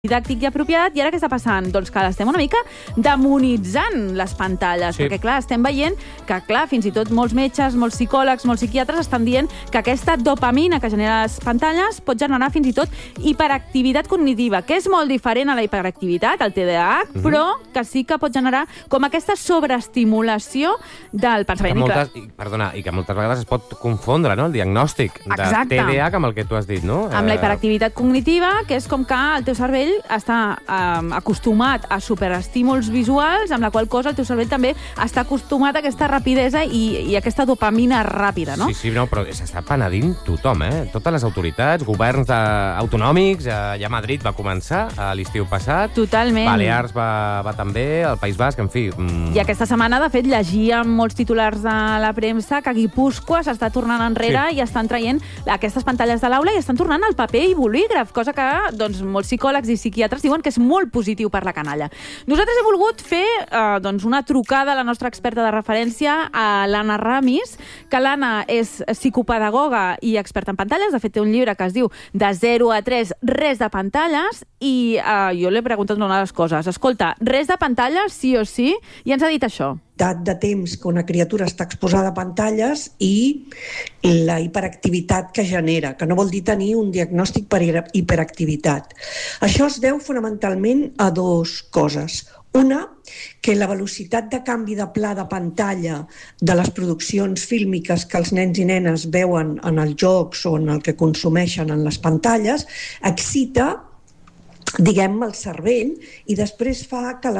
didàctic i apropiat, i ara què està passant? Doncs que estem una mica demonitzant les pantalles, perquè clar, estem veient que clar, fins i tot molts metges, molts psicòlegs, molts psiquiatres estan dient que aquesta dopamina que genera les pantalles pot generar fins i tot hiperactivitat cognitiva, que és molt diferent a la hiperactivitat, al TDAH, però que sí que pot generar com aquesta sobreestimulació del pensament. I que moltes vegades es pot confondre, no?, el diagnòstic de TDAH amb el que tu has dit, no? Amb la hiperactivitat cognitiva, que és com que el teu cervell està acostumat a superestímuls visuals, amb la qual cosa el teu cervell també està acostumat a aquesta rapidesa i aquesta dopamina ràpida, no? Sí, no, però s'està penedint tothom, Totes les autoritats, governs autonòmics, ja Madrid va començar l'estiu passat. Totalment. Balears va també, el País Basc, en fi. I aquesta setmana, de fet, llegíem molts titulars de la premsa que Guipúscoa s'està tornant enrere i estan traient aquestes pantalles de l'aula i estan tornant al paper i bolígraf, cosa que doncs, molts psicòlegs i psiquiatres diuen que és molt positiu per la canalla. Nosaltres hem volgut fer una trucada a la nostra experta de referència, a l'Anna Ramis, que l'Anna és psicopedagoga i experta en pantalles. De fet, té un llibre que es diu De 0 a 3, res de pantalles, i jo l'he preguntat una de les coses. Escolta, res de pantalles, sí o sí? I ens ha dit això. De temps que una criatura està exposada a pantalles i la hiperactivitat que genera, que no vol dir tenir un diagnòstic per hiperactivitat. Això es deu fonamentalment a dues coses. Una, que la velocitat de canvi de pla de pantalla de les produccions fílmiques que els nens i nenes veuen en els jocs o en el que consumeixen en les pantalles excita, diguem, el cervell, i després fa que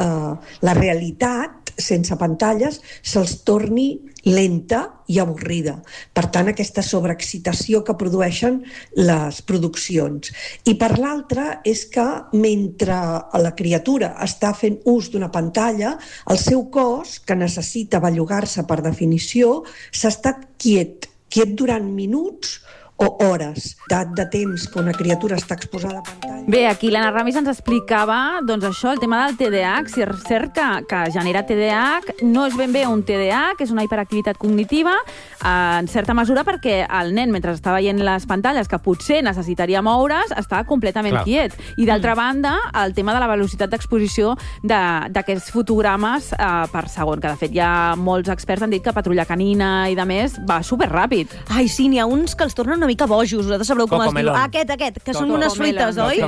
la realitat sense pantalles se'ls torni lenta i avorrida. Per tant, aquesta sobreexcitació que produeixen les produccions. I per l'altra és que mentre la criatura està fent ús d'una pantalla, el seu cos, que necessita bellugar-se per definició, s'ha estat quiet durant minuts o hores, de temps que una criatura està exposada a pantalla. Bé, aquí l'Anna Ramis ens explicava doncs això, el tema del TDAH, si és cert que genera TDAH, no és ben bé un TDAH, que és una hiperactivitat cognitiva, en certa mesura perquè el nen, mentre està veient les pantalles, que potser necessitaria moure's, està completament quiet. I d'altra banda, el tema de la velocitat d'exposició d'aquests fotogrames per segon, que de fet ja molts experts han dit que Patrulla Canina i de més va superràpid. Ai, sí, n'hi ha uns que els tornen una mica bojos, vosaltres sabreu com es diu. Aquest, que són unes fruites, oi?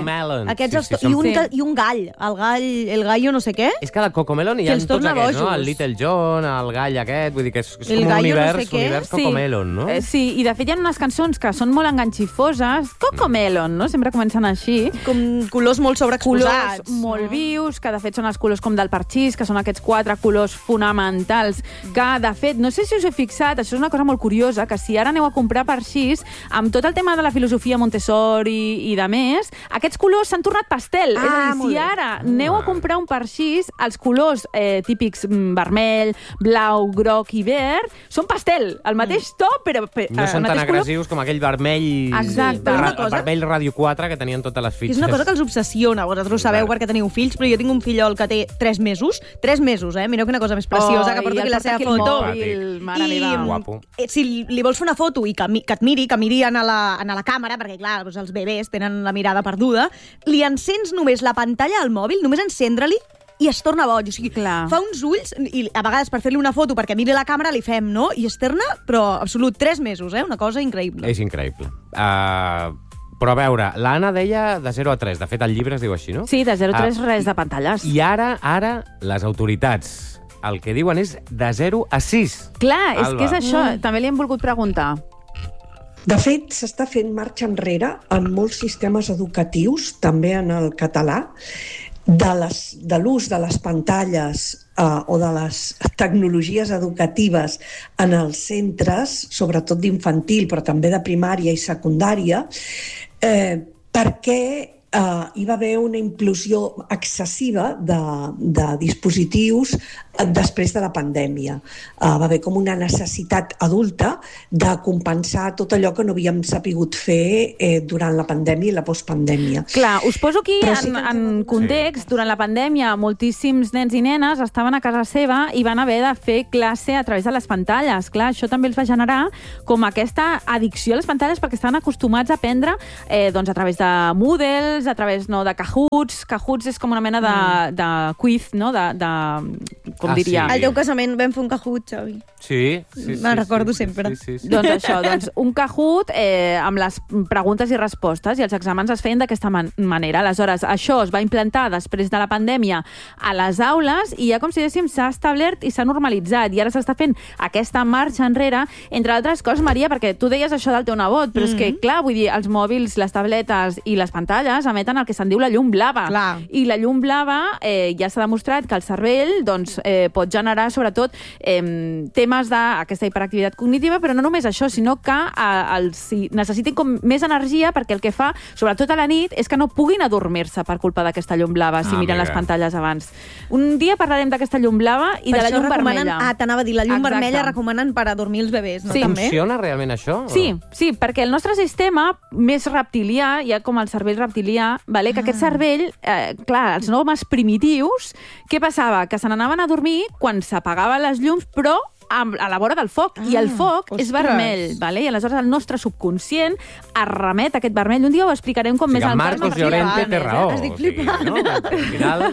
I un gall, el gallo no sé què. És que la Cocomelon hi ha tots aquests, no? El Little John, el gall aquest, vull dir que és com un univers Cocomelon, no? Sí, i de fet hi ha unes cançons que són molt enganxifoses, Cocomelon, no? Sempre comencen així. Com colors molt sobreexposats. Colors molt vius, que de fet són els colors com del parxís, que són aquests 4 colors fonamentals, que de fet, no sé si us he fixat, això és una cosa molt curiosa, que si ara aneu a comprar parxís, amb tot el tema de la filosofia Montessori i de més, aquests colors s'han tornat pastel. És a dir, si ara aneu a comprar un parxís, els colors típics vermell, blau, groc i verd són pastel, el mateix to, però no són tan agressius com aquell vermell... Exacte. El vermell Radio 4 que tenien totes les fitxes. És una cosa que els obsessiona, vosaltres ho sabeu perquè teniu fills, però jo tinc un fillol que té 3 mesos. 3 mesos, mireu quina cosa més preciosa, que porta aquí la seva foto. I si li vols fer una foto i que et miri a la càmera, perquè clar, els bebès tenen la mirada perduda, li encens només la pantalla al mòbil, només encendre-li, i es torna boig. O sigui, fa uns ulls, i a vegades per fer-li una foto perquè miri la càmera li fem, no? I es torna, però absolut, 3 mesos, una cosa increïble. És increïble. Però a veure, l'Anna deia de 0 a 3. De fet, el llibre es diu així, no? Sí, de 0 a 3, res de pantalles. I ara les autoritats el que diuen és de 0 a 6. Clar, és que és això. També li hem volgut preguntar. De fet, s'està fent marxa enrere en molts sistemes educatius, també en el català, de l'ús de les pantalles o de les tecnologies educatives en els centres, sobretot d'infantil, però també de primària i secundària, perquè hi va haver una implosió excessiva de dispositius després de la pandèmia. Va haver com una necessitat adulta de compensar tot allò que no havíem sapigut fer durant la pandèmia i la postpandèmia. Clar, us poso aquí en context. Durant la pandèmia, moltíssims nens i nenes estaven a casa seva i van haver de fer classe a través de les pantalles. Clar, això també els va generar com aquesta addicció a les pantalles perquè estaven acostumats a aprendre a través de Moodle, socials, a través de Cahoots. Cahoots és com una mena de quiz, no? Com diria? Al teu casament vam fer un Kahoot, Xavi. Sí. Me'n recordo sempre. Sí. Doncs això, un Kahoot amb les preguntes i respostes, i els exàmens es feien d'aquesta manera. Aleshores, això es va implantar després de la pandèmia a les aules i ja com si diguéssim s'ha establert i s'ha normalitzat, i ara s'està fent aquesta marxa enrere, entre altres coses, Maria, perquè tu deies això del teu nebot, però és que, clar, vull dir, els mòbils, les tabletes i les pantalles emeten el que se'n diu la llum blava. Clar. I la llum blava ja s'ha demostrat que el cervell pot generar, sobretot, temes d'aquesta hiperactivitat cognitiva, però no només això, sinó que necessiten com més energia, perquè el que fa, sobretot a la nit, és que no puguin adormir-se per culpa d'aquesta llum blava, si miren les pantalles abans. Un dia parlarem d'aquesta llum blava i de la llum vermella. T'anava a dir, la llum vermella recomanen per adormir els bebès, no? Sí. Funciona realment això? Sí, perquè el nostre sistema més reptilià, ja com el cervell reptilià, que aquest cervell, clar, els homes primitius, què passava? Que se n'anaven a dormir quan s'apagaven les llums, però a la vora del foc, i el foc és vermell, i aleshores el nostre subconscient es remet a aquest vermell. Un dia ho explicarem com més al Marcos Llorente té raó. Estic flipant.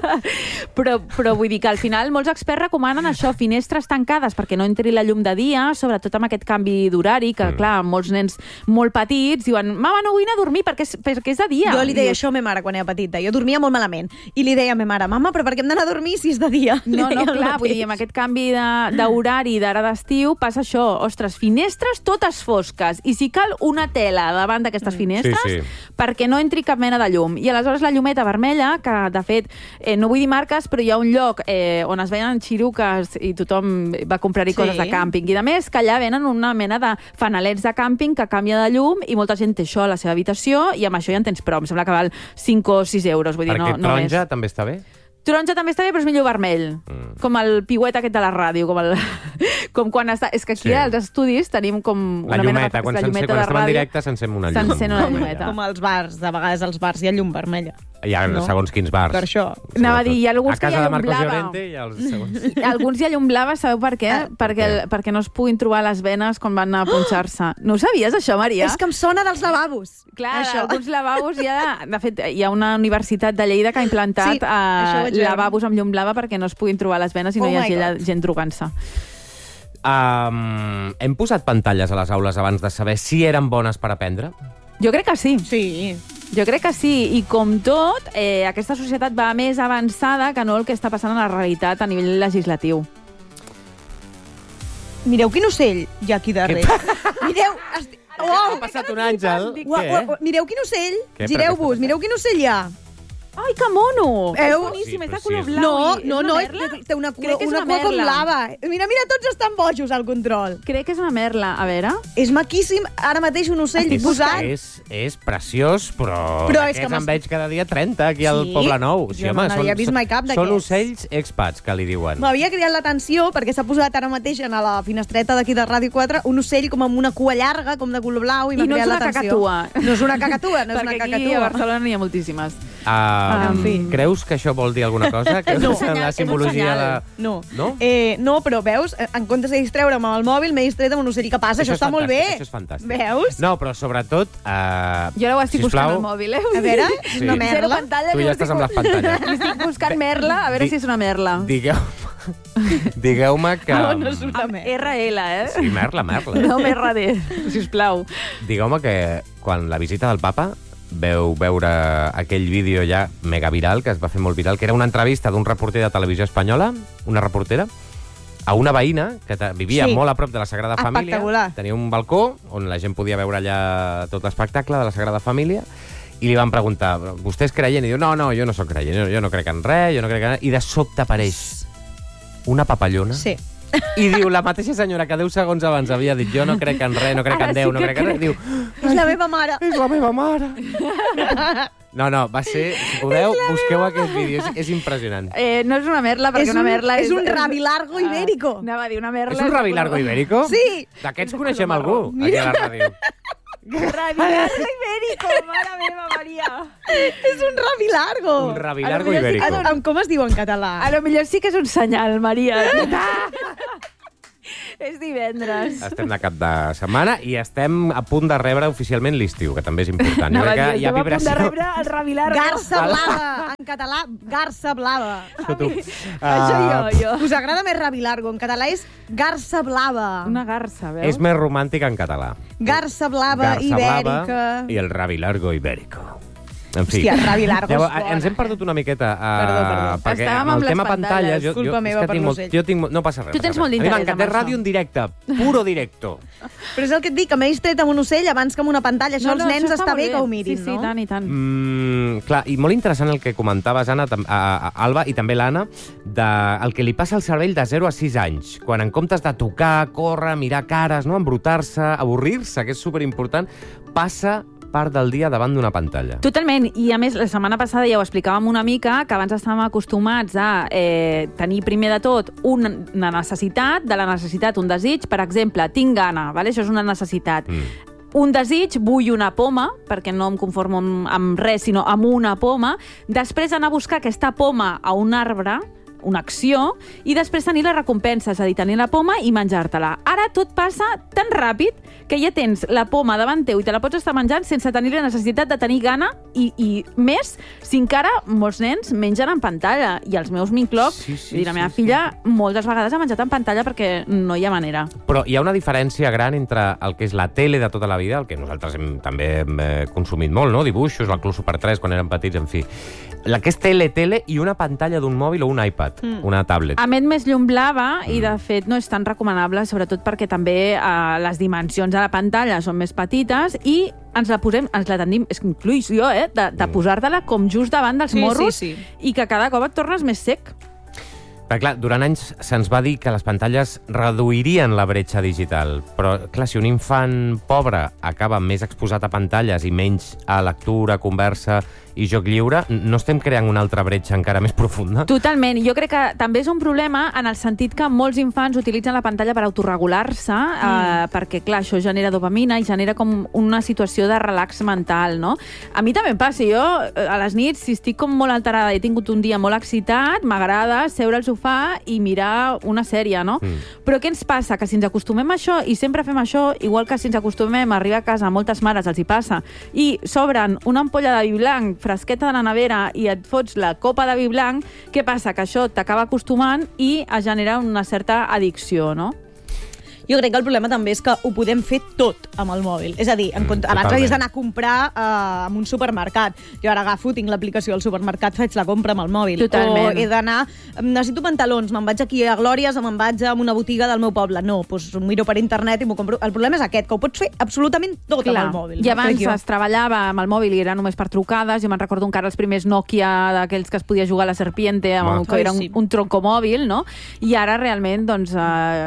Però vull dir que al final molts experts recomanen això, finestres tancades perquè no entri la llum de dia, sobretot amb aquest canvi d'horari, que clar, molts nens molt petits diuen, mama, no vull anar a dormir perquè és de dia. Jo li deia això a ma mare quan era petita, jo dormia molt malament, i li deia a ma mare, mama, però per què hem d'anar a dormir si és de dia? No, clar, vull dir, amb aquest canvi d'horari d'ara d'estiu passa això, ostres, finestres totes fosques, i si cal una tela davant d'aquestes finestres perquè no entri cap mena de llum. I aleshores la llumeta vermella, que de fet no vull dir marques, però hi ha un lloc on es venen xiruques i tothom va comprar-hi coses de càmping, i a més que allà venen una mena de fanalets de càmping que canvia de llum, i molta gent té això a la seva habitació, i amb això ja en tens prou. Em sembla que val 5 o 6 euros. Vull dir, perquè no taronja més. també està bé? Taronja també està bé, però és millor vermell. Com el piuet aquest de la ràdio, com quan està... És que aquí als estudis tenim com una mena de... La llumeta, quan estem en directe s'encén una llum. S'encén una llumeta. Com als bars, de vegades als bars hi ha llum vermella. Hi ha segons quins bars. Per això. Anava a dir, hi ha alguns que hi ha llum blava. A casa de Marcos Llorente hi ha els segons. Alguns hi ha llum blava, sabeu per què? Perquè no es puguin trobar les venes quan van a punxar-se. No ho sabies, això, Maria? És que em sona dels lavabos. Clar, alguns lavabos de fet, hi ha una universitat de Lleida que ha implantat lavabos amb llum blava perquè no es puguin trobar les venes i no hi hagi gent drogant-se. Hem posat pantalles a les aules abans de saber si eren bones per aprendre? Jo crec que sí. Sí. Jo crec que sí, i com tot, aquesta societat va més avançada que no el que està passant en la realitat a nivell legislatiu. Mireu quin ocell hi ha aquí darrere. Mireu... Ha passat un àngel. Mireu quin ocell. Gireu-vos, mireu quin ocell hi ha. Ai, que mono! És boníssim, és de color blau. No, té una cua com lava. Mira, tots estan bojos al control. Crec que és una merla. A veure... És maquíssim. Ara mateix un ocell posat. És preciós, però és que en veig cada dia 30 aquí al Poble Nou. Jo no n'havia vist mai cap d'aquests. Són ocells expats, que li diuen. M'havia cridat l'atenció perquè s'ha posat ara mateix a la finestreta d'aquí de Ràdio 4 un ocell com amb una cua llarga, com de color blau, i m'ha cridat l'atenció. No és una cacatua. Perquè aquí a Barcelona n'hi ha moltíssimes. En fi. Creus que això vol dir alguna cosa? No, la simbologia... No, però veus, en comptes de distreure'm amb el mòbil, m'he distret amb un ocell que passa. Això està molt bé. Això és fantàstic. Veus? No, però sobretot... Jo ara ho estic buscant al mòbil, A veure, és una merla. Tu ja estàs amb les pantalles. Estic buscant merla, a veure si és una merla. Digueu-me que... No és una merla. RL, Sí, merla. No MRD, sisplau. Digueu-me que quan la visita del papa veu veure aquell vídeo ja mega viral, que es va fer molt viral, que era una entrevista d'un reporter de Televisió Espanyola, una reportera, a una veïna que vivia molt a prop de la Sagrada Família. Tenia un balcó on la gent podia veure allà tot l'espectacle de la Sagrada Família, i li van preguntar, vostè és creient? I diu, no, jo no soc creient, jo no crec en res, i de sobte apareix una papallona. Sí. I diu, la mateixa senyora que 10 segons abans havia dit jo no crec en res, no crec en Déu, no crec en res, diu... És la meva mare. És la meva mare. No, va ser... Si podeu, busqueu aquest vídeo, és impressionant. No és una merla, perquè una merla és... És un rabilargo ibérico. Anava a dir, una merla... És un rabilargo ibérico? Sí. D'aquests coneixem algú, aquí a la ràdio. Rabilargo ibérico, mare meva, Maria. És un rabilargo. Un rabilargo ibérico. Com es diu en català? A lo millor sí que és un senyal, Maria. És divendres. Estem de cap de setmana i estem a punt de rebre oficialment l'estiu, que també és important. No, Hi ha a punt de rebre el Ravilargo. Garça blava, en català, garça blava. Això jo. Us agrada més Ravilargo? En català és garça blava. Una garça, veus? És més romàntic en català. Garça blava, Garça ibèrica... blava i el Ravilargo ibèrico. En fi. Hòstia, Ravilargo és bona. Ens hem perdut una miqueta. Perdó. Perquè Estàvem amb amb el les tema pantalles. pantalles... Culpa meva per l'ocell. No passa res. Tu tens molt d'interès A mi m'encanta, amb ràdio en directe, puro directo. Però és el que et dic, que m'he tret amb un ocell abans que amb una pantalla. Això els nens això està molt bé que ho mirin, sí, no? tant i tant. Clar, i molt interessant el que comentaves, Anna, Alba, i també l'Anna, el que li passa al cervell de 0 a 6 anys, quan en comptes de tocar, córrer, mirar cares, no, embrutar-se, avorrir-se, que és superimportant, passa part del dia davant d'una pantalla. Totalment, i a més la setmana passada ja ho explicàvem una mica, que abans estàvem acostumats a tenir primer de tot una necessitat, de la necessitat un desig, per exemple, tinc gana, vale? Això és una necessitat. Un desig, vull una poma, perquè no em conformo amb res, sinó amb una poma. Després anar a buscar aquesta poma a un arbre, una acció, i després tenir la recompensa, és a dir, tenir la poma i menjar-te-la. Ara tot passa tan ràpid que ja tens la poma davant teu i te la pots estar menjant sense tenir la necessitat de tenir gana i més si encara molts nens mengen en pantalla. I els meus m'incloc, la meva filla moltes vegades ha menjat en pantalla perquè no hi ha manera. Però hi ha una diferència gran entre el que és la tele de tota la vida, el que nosaltres també hem consumit molt, no? Dibuixos, el Club Super 3 quan érem petits, en fi. La que és tele, i una pantalla d'un mòbil o un iPad, una tablet. Emet més llum blava i, de fet, no és tan recomanable, sobretot perquè també les dimensions de la pantalla són més petites i ens la tendim, és que inclús jo, de posar-te-la com just davant dels morros i que cada cop et tornes més sec. Perquè, clar, durant anys se'ns va dir que les pantalles reduirien la bretxa digital, però, clar, si un infant pobre acaba més exposat a pantalles i menys a lectura, conversa i joc lliure, no estem creant una altra bretxa encara més profunda? Totalment. Jo crec que també és un problema en el sentit que molts infants utilitzen la pantalla per autorregular-se, perquè, clar, això genera dopamina i genera com una situació de relax mental, no? A mi també em passa. Jo, a les nits, si estic com molt alterada i he tingut un dia molt excitat, m'agrada seure al sofà i mirar una sèrie, no? Però què ens passa? Que si ens acostumem a això, i sempre fem això, igual que si ens acostumem a arribar a casa, a moltes mares els hi passa, i s'obren una ampolla de vi blanc fresqueta de la nevera i et fots la copa de vi blanc, què passa? Que això t'acaba acostumant i es genera una certa addicció, no? Jo crec que el problema també és que ho podem fer tot amb el mòbil. És a dir, abans havies d'anar a comprar en un supermercat. Jo ara agafo, tinc l'aplicació del supermercat, faig la compra amb el mòbil. Totalment. O he d'anar, necessito pantalons, me'n vaig aquí a Glòries o me'n vaig a una botiga del meu poble. No, doncs ho miro per internet i m'ho compro. El problema és aquest, que ho pots fer absolutament tot amb el mòbil. I abans es treballava amb el mòbil i era només per trucades. Jo me'n recordo encara els primers Nokia, d'aquells que es podia jugar a la Serpiente, que era un troncomòbil, no? I ara realment, doncs,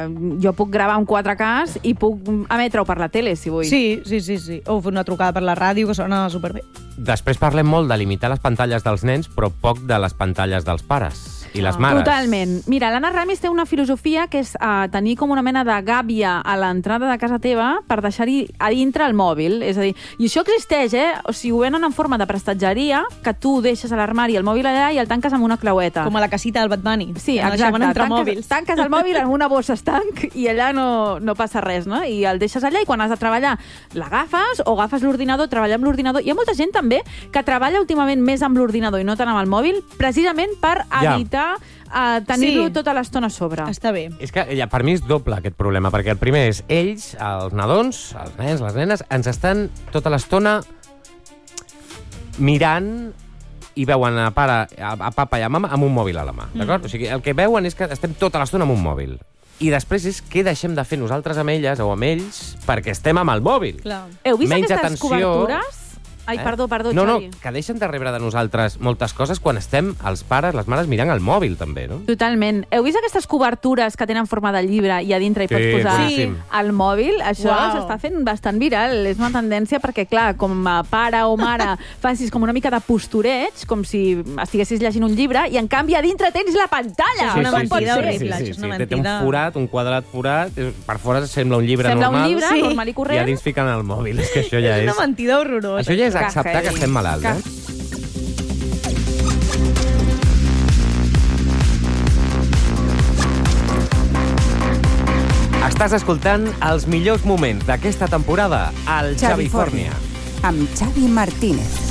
jo puc gravar un 4K i puc emetre-ho per la tele, si vull. Sí. O fer una trucada per la ràdio, que sona superbé. Després parlem molt de limitar les pantalles dels nens, però poc de les pantalles dels pares i les mares. Totalment. Mira, l'Anna Ramis té una filosofia que és tenir com una mena de gàbia a l'entrada de casa teva per deixar-hi a dintre el mòbil. És a dir, i això existeix, O sigui, ho venen en forma de prestatgeria, que tu deixes a l'armari el mòbil allà i el tanques amb una claueta. Com a la casita del Bad Bunny. Sí, exacte. Tanques el mòbil en una bossa estanc i allà no passa res, no? I el deixes allà i quan has de treballar l'agafes o agafes l'ordinador, treballar amb l'ordinador. Hi ha molta gent també que treballa últimament més amb l'ordinador i no tant amb el mòbil, precisament per evitar tenir-lo tota l'estona a sobre. Està bé. És que per mi és doble aquest problema, perquè el primer és ells, els nadons, els nens, les nenes, ens estan tota l'estona mirant i veuen a papa i a mama amb un mòbil a la mà, d'acord? O sigui, el que veuen és que estem tota l'estona amb un mòbil. I després és què deixem de fer nosaltres amb elles o amb ells perquè estem amb el mòbil. Clar. Heu vist menys aquestes cobertures? Ai, perdó, Xavi. No, que deixen de rebre de nosaltres moltes coses quan estem els pares, les mares, mirant el mòbil, també, no? Totalment. Heu vist aquestes cobertures que tenen forma de llibre i a dintre hi pots posar el mòbil? Això s'està fent bastant viral. És una tendència perquè, clar, com a pare o mare facis com una mica de postureig, com si estiguessis llegint un llibre, i en canvi a dintre tens la pantalla. Una mentida horrible. Té un forat, un quadrat forat, per fora sembla un llibre normal. Sembla un llibre normal i corrent. I a dins fiquen el mòbil. És que això ja és... És una mentida horrorosa. Això ja és acceptar que estem malalts, Estàs escoltant els millors moments d'aquesta temporada al Xavifòrnia. Amb Xavi Martínez.